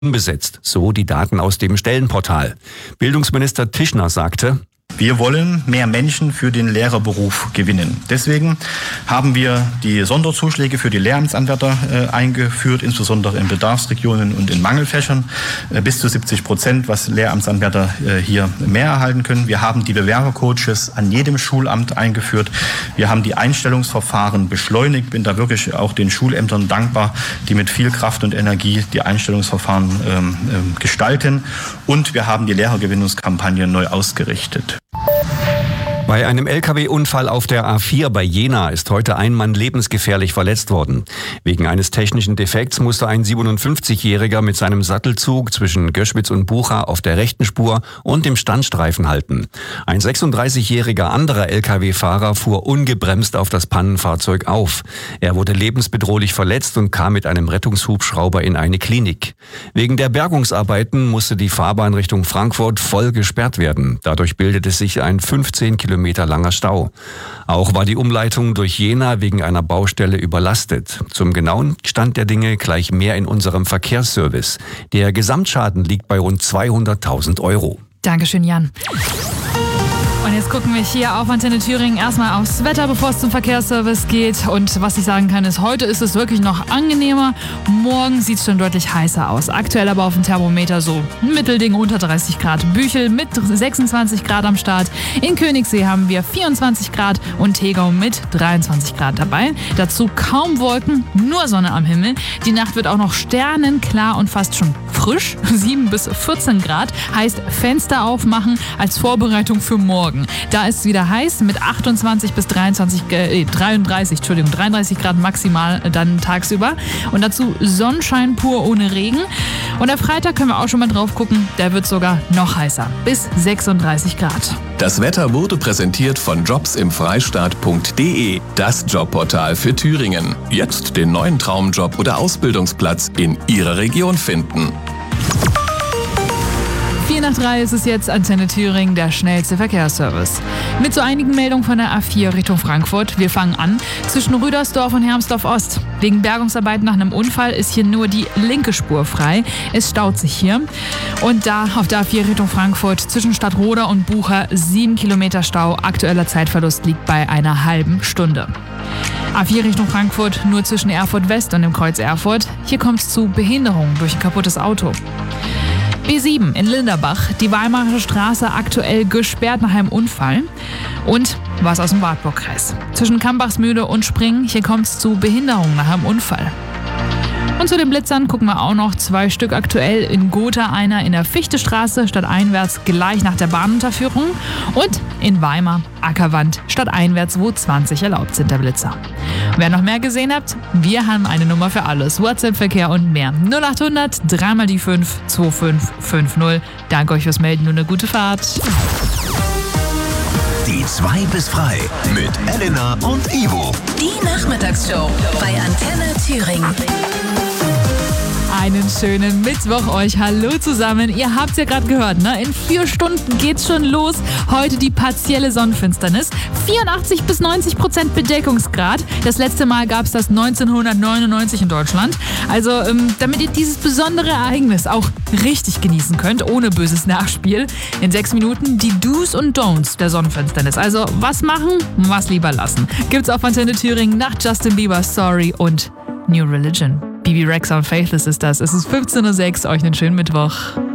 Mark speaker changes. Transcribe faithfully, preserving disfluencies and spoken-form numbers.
Speaker 1: unbesetzt, so die Daten aus dem Stellenportal. Bildungsminister Tischner sagte:
Speaker 2: Wir wollen mehr Menschen für den Lehrerberuf gewinnen. Deswegen haben wir die Sonderzuschläge für die Lehramtsanwärter äh, eingeführt, insbesondere in Bedarfsregionen und in Mangelfächern. Äh, bis zu siebzig Prozent, was Lehramtsanwärter äh, hier mehr erhalten können. Wir haben die Bewerbercoaches an jedem Schulamt eingeführt. Wir haben die Einstellungsverfahren beschleunigt. Bin da wirklich auch den Schulämtern dankbar, die mit viel Kraft und Energie die Einstellungsverfahren ähm, äh, gestalten. Und wir haben die Lehrergewinnungskampagne neu ausgerichtet.
Speaker 1: Bei einem L K W-Unfall auf der A vier bei Jena ist heute ein Mann lebensgefährlich verletzt worden. Wegen eines technischen Defekts musste ein siebenundfünfzigjähriger mit seinem Sattelzug zwischen Göschwitz und Bucha auf der rechten Spur und dem Standstreifen halten. Ein sechsunddreißigjähriger anderer L K W-Fahrer fuhr ungebremst auf das Pannenfahrzeug auf. Er wurde lebensbedrohlich verletzt und kam mit einem Rettungshubschrauber in eine Klinik. Wegen der Bergungsarbeiten musste die Fahrbahn Richtung Frankfurt voll gesperrt werden. Dadurch bildete sich ein fünfzehn Kilometer langer Stau. Auch war die Umleitung durch Jena wegen einer Baustelle überlastet. Zum genauen Stand der Dinge gleich mehr in unserem Verkehrsservice. Der Gesamtschaden liegt bei rund zweihunderttausend Euro.
Speaker 3: Dankeschön, Jan. Und jetzt gucken wir hier auf Antenne Thüringen erstmal aufs Wetter, bevor es zum Verkehrsservice geht. Und was ich sagen kann, ist, heute ist es wirklich noch angenehmer. Morgen sieht es schon deutlich heißer aus. Aktuell aber auf dem Thermometer so ein Mittelding unter dreißig Grad. Büchel mit sechsundzwanzig Grad am Start. In Königssee haben wir vierundzwanzig Grad und Tegau mit dreiundzwanzig Grad dabei. Dazu kaum Wolken, nur Sonne am Himmel. Die Nacht wird auch noch sternenklar und fast schon frisch. sieben bis vierzehn Grad heißt Fenster aufmachen als Vorbereitung für morgen. Da ist es wieder heiß mit achtundzwanzig bis dreiundzwanzig, äh, dreiunddreißig, Entschuldigung, dreiunddreißig Grad maximal dann tagsüber. Und dazu Sonnenschein pur ohne Regen. Und am Freitag können wir auch schon mal drauf gucken, der wird sogar noch heißer, bis sechsunddreißig Grad.
Speaker 4: Das Wetter wurde präsentiert von jobs im freistaat punkt de, das Jobportal für Thüringen. Jetzt den neuen Traumjob oder Ausbildungsplatz in Ihrer Region finden.
Speaker 3: vier nach drei ist es jetzt, Antenne Thüringen, der schnellste Verkehrsservice. Mit so einigen Meldungen von der A vier Richtung Frankfurt. Wir fangen an zwischen Rüdersdorf und Hermsdorf Ost. Wegen Bergungsarbeiten nach einem Unfall ist hier nur die linke Spur frei. Es staut sich hier. Und da auf der A vier Richtung Frankfurt zwischen Stadtroda und Bucha sieben Kilometer Stau. Aktueller Zeitverlust liegt bei einer halben Stunde. A vier Richtung Frankfurt nur zwischen Erfurt West und dem Kreuz Erfurt. Hier kommt es zu Behinderungen durch ein kaputtes Auto. B sieben in Linderbach, die Weimarer Straße aktuell gesperrt nach einem Unfall. Und was aus dem Wartburgkreis. Zwischen Kambachsmühle und Springen, hier kommt es zu Behinderungen nach einem Unfall. Und zu den Blitzern gucken wir auch noch zwei Stück aktuell in Gotha, einer in der Fichtestraße stadteinwärts gleich nach der Bahnunterführung und in Weimar Ackerwand stadteinwärts, wo zwanzig erlaubt sind, der Blitzer. Wer noch mehr gesehen habt, wir haben eine Nummer für alles. WhatsApp-Verkehr und mehr. null achthundert, dreimal die fünf, zwei fünf fünf null. Danke euch fürs Melden und eine gute Fahrt.
Speaker 5: Die zwei bis frei mit Elena und Ivo.
Speaker 6: Die Nachmittagsshow bei Antenne Thüringen.
Speaker 3: Einen schönen Mittwoch euch. Hallo zusammen. Ihr habt es ja gerade gehört, ne? In vier Stunden geht's schon los. Heute die partielle Sonnenfinsternis. vierundachtzig bis neunzig Prozent Bedeckungsgrad. Das letzte Mal gab es das neunzehnhundertneunundneunzig in Deutschland. Also, ähm, damit ihr dieses besondere Ereignis auch richtig genießen könnt, ohne böses Nachspiel, in sechs Minuten die Do's und Don'ts der Sonnenfinsternis. Also, was machen, was lieber lassen. Gibt's auf Antenne Thüringen nach Justin Bieber, Sorry und New Religion. Bibi Rexa und Faithless ist das. Es ist fünfzehn Uhr sechs. Euch einen schönen Mittwoch.